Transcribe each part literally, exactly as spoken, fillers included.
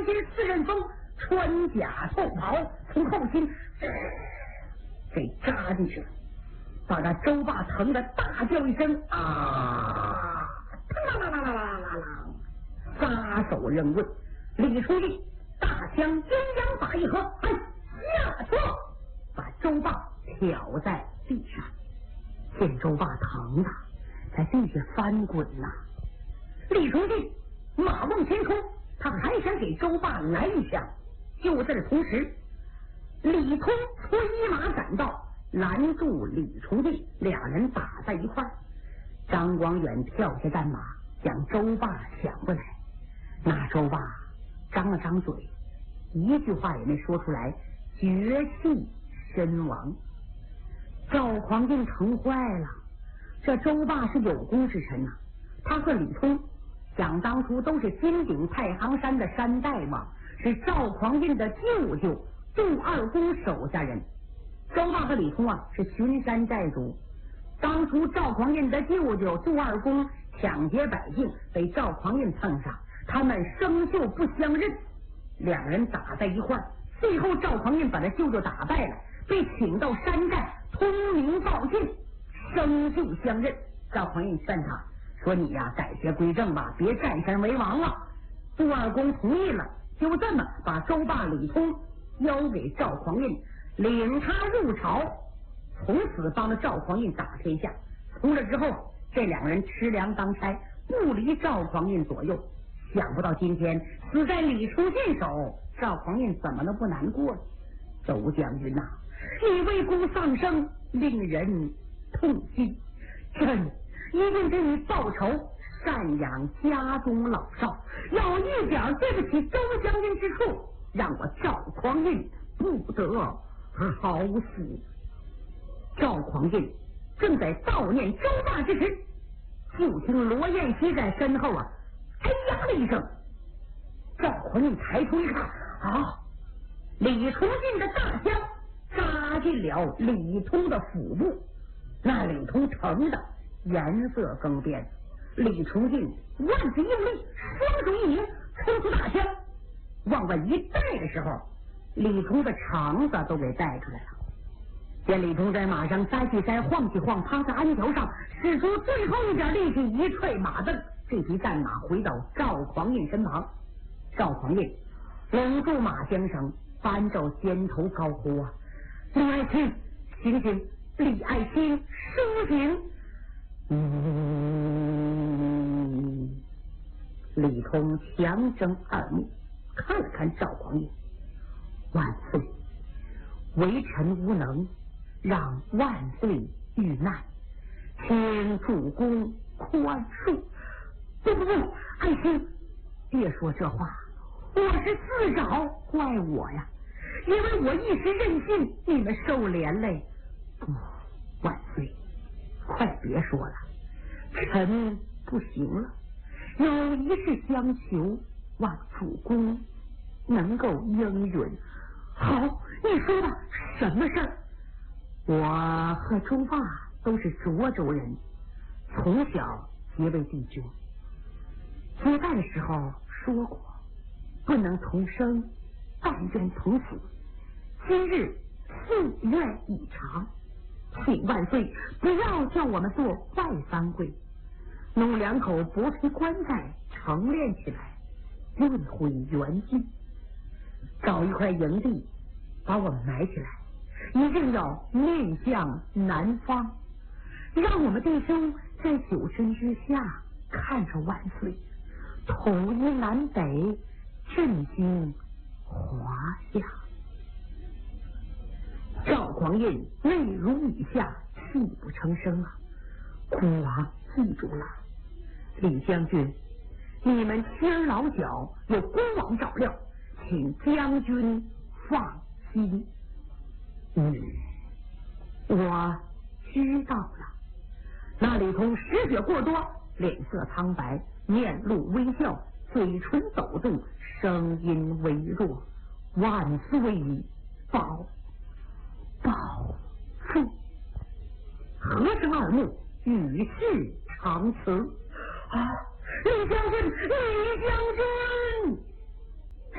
金四人风，穿甲透袍，从后心给扎进去了，把那周霸疼得大叫一声啊！啦啦啦啦啦啦啦！撒手扔棍，李冲义大枪阴阳法一合，哎，下错，把周霸挑在地上。见周霸疼的在地下翻滚呐、啊，李冲义马往前冲，他还想给周霸来一枪。就在这同时，李通催马赶到，拦住李冲义，俩人打在一块儿。张光远跳下战马，将周霸抢过来。那周霸张了张嘴，一句话也没说出来，绝气身亡。赵匡胤疼坏了，这周霸是有功之臣呐、啊，他和李通想当初都是金顶太行山的山大王，是赵匡胤的舅舅杜二公手下人。周霸和李通啊是群山寨主，当初赵匡胤的舅舅杜二公抢劫百姓，被赵匡胤蹭上，他们生锈不相认，两人打在一块儿。最后赵匡胤把他舅舅打败了，被请到山寨通名报信，生锈相认。赵匡胤劝他说：“你呀、啊，改邪归正吧，别占山为王了。”杜二公同意了，就这么把周霸、李通交给赵匡胤，领他入朝，从此帮着赵匡胤打天下。从这之后，这两个人吃粮当差，不离赵匡胤左右。想不到今天死在李冲进手，赵匡胤怎么能不难过？周将军呐、啊，你为公丧生，令人痛心。朕一定给你报仇，赡养家中老少，有一点对不起周将军之处，让我赵匡胤不得好死。赵匡胤正在悼念周霸之时，就听罗彦熙在身后啊哎呀了一声。赵匡胤抬头一看，啊，李冲进的大枪扎进了李通的腹部，那李通疼的颜色更变。李冲进腕子用力，双手一拧，抽出大枪，往外一带的时候，李通的肠子都给带出来了。见李通在马上栽起栽，晃起晃，趴在鞍条上，使出最后一点力气，一踹马蹬，这匹战马回到赵匡胤身旁。赵匡胤拢住马缰绳，扳着肩头高呼啊：“李爱卿，醒醒！李爱卿，苏醒！”嗯，李通强睁二目，看了看赵匡胤，万岁，微臣无能，让万岁遇难，请主公宽恕。不不不，爱卿，别说这话，我是自找，怪我呀，因为我一时任性，你们受连累。不，万岁，快别说了，臣不行了，有一事相求，望主公能够应允。好，你说吧，什么事儿？我和周霸都是涿州人，从小结为弟兄。结拜的时候说过，不能同生，但愿同死。今日夙愿已偿，请万岁不要叫我们做外藩贵，弄两口薄皮棺材成殓起来，运回原境，找一块营地把我们埋起来，一定要面向南方，让我们弟兄在九深之下看着万岁统一南北，振兴华夏。赵匡胤泪如雨下，泣不成声啊！孤王记住了，李将军，你们妻儿老小有孤王照料，请将军放心。嗯，我知道了。那李通失血过多，脸色苍白，面露微笑，嘴唇抖动，声音微弱：“万岁保保住！”合上二目，与世长辞。啊，李将军，李将军！赵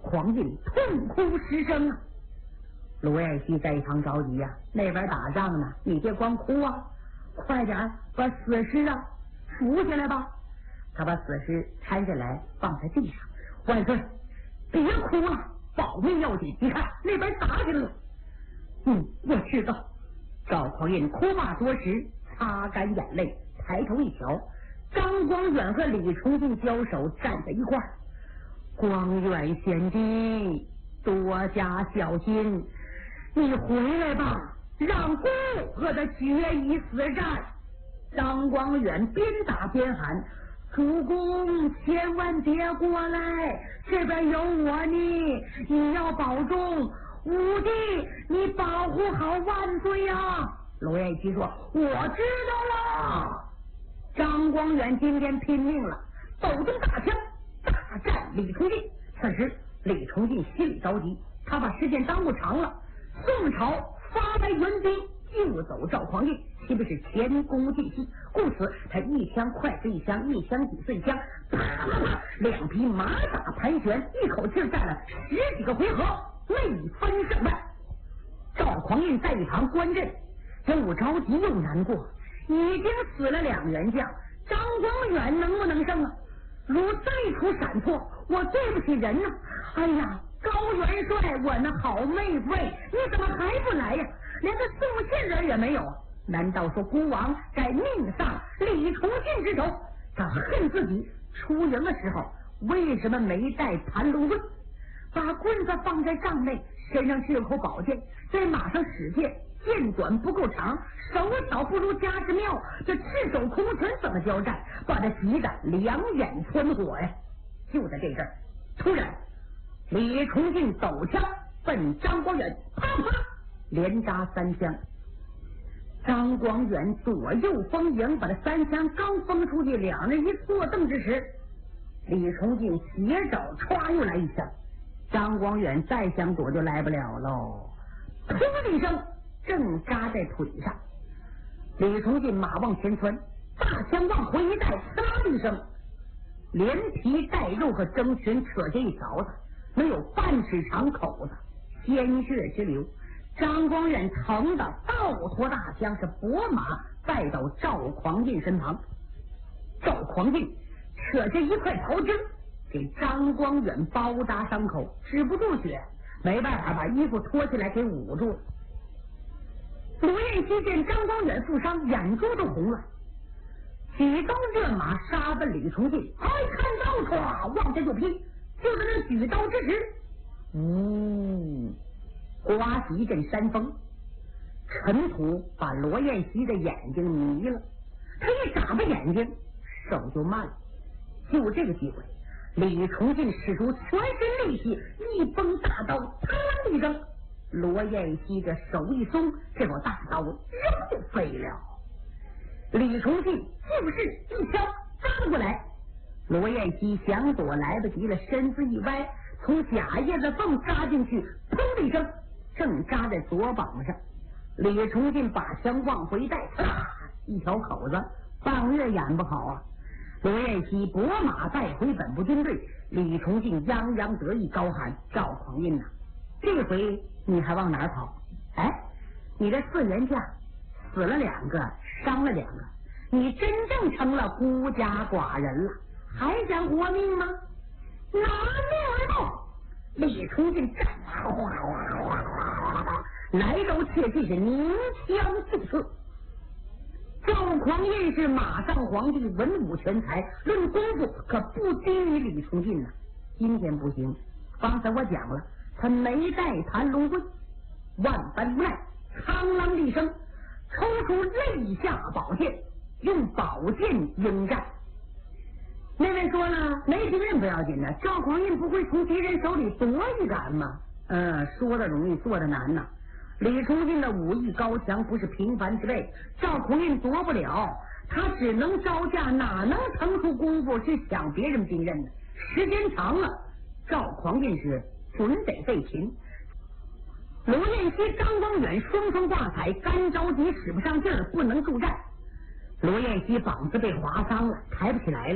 匡胤痛哭失声啊！罗彦熙在一旁着急呀、啊，那边打仗呢，你别光哭啊，快点把死尸啊扶下来吧。他把死尸搀下来放在地上，万岁，别哭了，保命要紧。你看那边打起来了。嗯，我知道。赵匡胤哭罢多时，擦干眼泪，抬头一瞧，张光远和李崇进交手，站在一块儿。光远贤弟，多加小心，你回来吧，让孤和他决一死战。张光远边打边喊：主公千万别过来，这边有我呢，你要保重。武帝你保护好万岁呀！罗彦熙说：我知道了。张光远今天拼命了，抖动大枪大战李崇进。此时李崇进心里着急，他把时间耽误长了。宋朝发来援兵救走赵匡胤，岂不是前功尽弃？故此他一枪快似一枪，一枪抵碎枪，啪啪啪，两匹马打盘旋，一口气战了十几个回合，未分胜败。赵匡胤在一旁观阵，又着急又难过，已经死了两员将，张光远能不能胜啊？如再出闪错，我对不起人呐、啊！哎呀，高元帅，我那好妹夫，你怎么还不来呀？连个送信人也没有啊！难道说孤王该命丧李崇进之手？他恨自己出营的时候为什么没带盘龙棍，把棍子放在帐内，身上是有口宝剑，在马上使剑，剑短不够长，手巧不如家之妙，这赤手空拳怎么交战？把他急得两眼穿火呀！就在这阵儿，突然李崇进抖枪奔张光远，啪啪连扎三枪。张光远左右逢迎，把这三枪刚封出去，两人一坐蹬之时，李崇进斜爪歘又来一枪，张光远再想躲就来不了喽。突的一声，正扎在腿上。李崇进马往前窜，大枪往回一带，呲啦一声，连皮带肉和争群扯下一条子，能有半尺长口子，鲜血直流。张光远疼的倒拖大枪，是拨马带到赵匡胤身旁。赵匡胤扯下一块桃枝给张光远包扎伤口，止不住血，没办法把衣服脱下来给捂住了。罗彦熙见张光远负伤，眼珠都红了，举刀热马杀奔李崇进，哎，看刀唰往下就劈。就在那举刀之时，嗯，刮起一阵山风，尘土把罗彦熙的眼睛迷了，他一眨巴眼睛，手就慢了。就这个机会，李崇进使出全身力气，一崩大刀，啪一声，罗彦熙的手一松，这把大刀扔就飞了。李崇进就是一枪扎过来，罗彦熙想躲来不及了，身子一歪，从假叶子缝扎进去，砰的一声，正扎在左膀上。李崇进把枪往回带，啪一条口子，半个月演不好啊。罗彦熙拨马带回本部军队，李崇进洋洋得意，高喊：赵匡胤呐，这回你还往哪儿跑？哎，你这四员将死了两个，伤了两个，你真正成了孤家寡人了，还想活命吗？拿命而报！李崇进战哗哗哗哗哗哗，来刀切气是鸣枪四射。赵匡胤是马上皇帝，文武全才，论功夫可不低于李崇进呢。今天不行，刚才我讲了，他没带盘龙棍，万般无奈，苍啷一声抽出肋下宝剑，用宝剑应战。那位说了，没敌人不要紧的，赵匡胤不会从敌人手里夺一杆吗？嗯，说的容易，做的难呐。李崇进的武艺高强，不是平凡之辈，赵匡胤夺不了，他只能招架，哪能腾出功夫去抢别人兵刃呢？时间长了，赵匡胤是准得被擒。罗彦熙、张光远双双挂彩，干着急，使不上劲儿，不能助战。罗彦熙膀子被划伤了，抬不起来了。